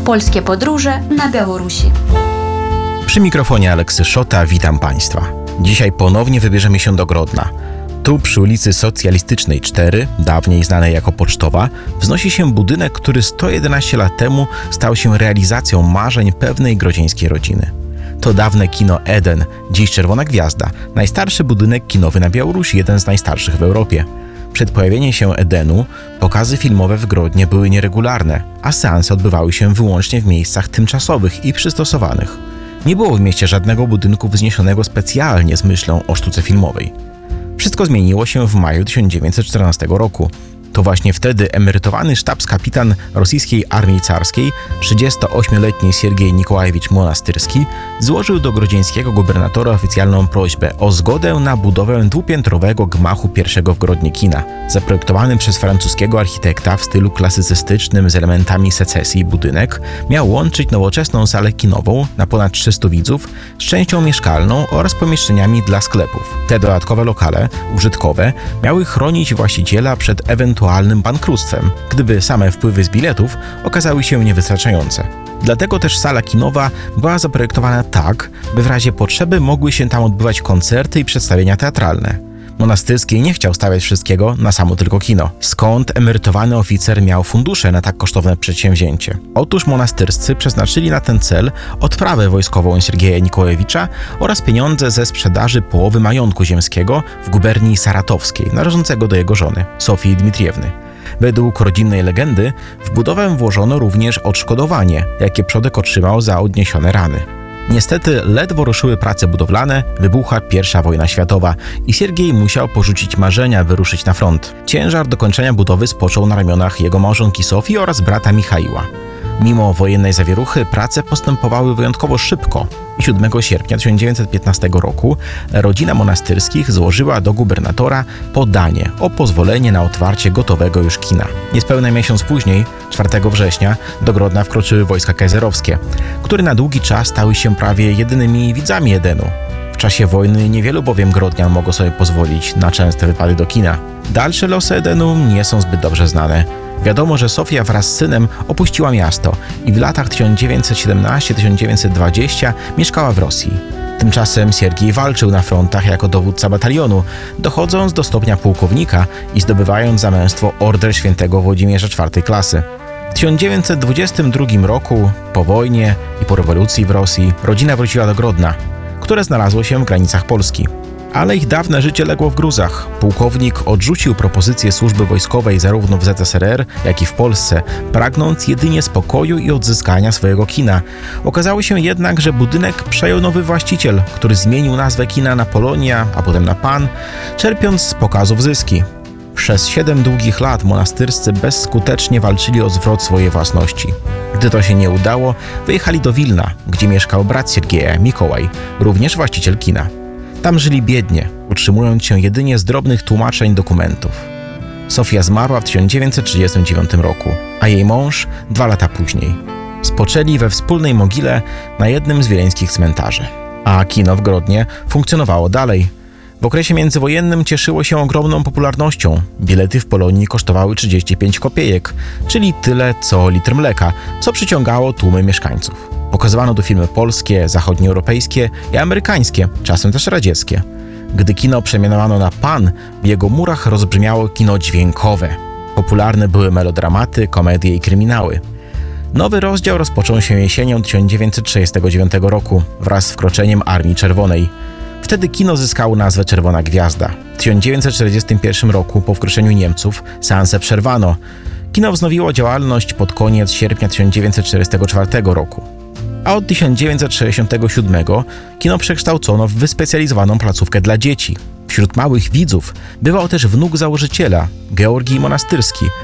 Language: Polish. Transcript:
Polskie podróże na Białorusi. Przy mikrofonie Aleksy Szota, witam Państwa. Dzisiaj ponownie wybierzemy się do Grodna. Tu przy ulicy Socjalistycznej 4, dawniej znanej jako Pocztowa, wznosi się budynek, który 111 lat temu stał się realizacją marzeń pewnej grodzieńskiej rodziny. To dawne kino Eden, dziś Czerwona Gwiazda, najstarszy budynek kinowy na Białorusi, jeden z najstarszych w Europie. Przed pojawieniem się Edenu pokazy filmowe w Grodnie były nieregularne, a seanse odbywały się wyłącznie w miejscach tymczasowych i przystosowanych. Nie było w mieście żadnego budynku wzniesionego specjalnie z myślą o sztuce filmowej. Wszystko zmieniło się w maju 1914 roku. To właśnie wtedy emerytowany sztabskapitan rosyjskiej armii carskiej, 38-letni Siergiej Nikołajewicz Monastyrski, złożył do grodzieńskiego gubernatora oficjalną prośbę o zgodę na budowę dwupiętrowego gmachu pierwszego w Grodnie kina. Zaprojektowany przez francuskiego architekta w stylu klasycystycznym z elementami secesji budynek miał łączyć nowoczesną salę kinową na ponad 300 widzów z częścią mieszkalną oraz pomieszczeniami dla sklepów. Te dodatkowe lokale, użytkowe, miały chronić właściciela przed ewentualnym bankructwem, gdyby same wpływy z biletów okazały się niewystarczające. Dlatego też sala kinowa była zaprojektowana tak, by w razie potrzeby mogły się tam odbywać koncerty i przedstawienia teatralne. Monastyrski nie chciał stawiać wszystkiego na samo tylko kino. Skąd emerytowany oficer miał fundusze na tak kosztowne przedsięwzięcie? Otóż monastyrscy przeznaczyli na ten cel odprawę wojskową Siergieja Nikołajewicza oraz pieniądze ze sprzedaży połowy majątku ziemskiego w guberni saratowskiej, należącego do jego żony, Sofii Dmitriewny. Według rodzinnej legendy w budowę włożono również odszkodowanie, jakie przodek otrzymał za odniesione rany. Niestety ledwo ruszyły prace budowlane, wybuchła I wojna światowa i Siergiej musiał porzucić marzenia, by ruszyć na front. Ciężar dokończenia budowy spoczął na ramionach jego małżonki Sofii oraz brata Michaiła. Mimo wojennej zawieruchy prace postępowały wyjątkowo szybko i 7 sierpnia 1915 roku rodzina Monastyrskich złożyła do gubernatora podanie o pozwolenie na otwarcie gotowego już kina. Niespełna miesiąc później, 4 września, do Grodna wkroczyły wojska kaiserowskie, które na długi czas stały się prawie jedynymi widzami Edenu. W czasie wojny niewielu bowiem grodnian mogło sobie pozwolić na częste wypady do kina. Dalsze losy Edenu nie są zbyt dobrze znane. Wiadomo, że Sofia wraz z synem opuściła miasto i w latach 1917-1920 mieszkała w Rosji. Tymczasem Siergiej walczył na frontach jako dowódca batalionu, dochodząc do stopnia pułkownika i zdobywając za męstwo Order Świętego Włodzimierza IV klasy. W 1922 roku, po wojnie i po rewolucji w Rosji, rodzina wróciła do Grodna, które znalazło się w granicach Polski. Ale ich dawne życie legło w gruzach. Pułkownik odrzucił propozycję służby wojskowej zarówno w ZSRR, jak i w Polsce, pragnąc jedynie spokoju i odzyskania swojego kina. Okazało się jednak, że budynek przejął nowy właściciel, który zmienił nazwę kina na Polonia, a potem na Pan, czerpiąc z pokazów zyski. Przez 7 długich lat monastyrscy bezskutecznie walczyli o zwrot swojej własności. Gdy to się nie udało, wyjechali do Wilna, gdzie mieszkał brat Siergieja, Mikołaj, również właściciel kina. Tam żyli biednie, utrzymując się jedynie z drobnych tłumaczeń dokumentów. Sofia zmarła w 1939 roku, a jej mąż 2 lata później. Spoczęli we wspólnej mogile na jednym z wileńskich cmentarzy. A kino w Grodnie funkcjonowało dalej. W okresie międzywojennym cieszyło się ogromną popularnością. Bilety w Polonii kosztowały 35 kopiejek, czyli tyle co litr mleka, co przyciągało tłumy mieszkańców. Pokazywano tu filmy polskie, zachodnioeuropejskie i amerykańskie, czasem też radzieckie. Gdy kino przemianowano na Pan, w jego murach rozbrzmiało kino dźwiękowe. Popularne były melodramaty, komedie i kryminały. Nowy rozdział rozpoczął się jesienią 1939 roku wraz z wkroczeniem Armii Czerwonej. Wtedy kino zyskało nazwę Czerwona Gwiazda. W 1941 roku, po wkroczeniu Niemców, seanse przerwano. Kino wznowiło działalność pod koniec sierpnia 1944 roku. A od 1967 kino przekształcono w wyspecjalizowaną placówkę dla dzieci. Wśród małych widzów bywał też wnuk założyciela, Georgij Monastyrski,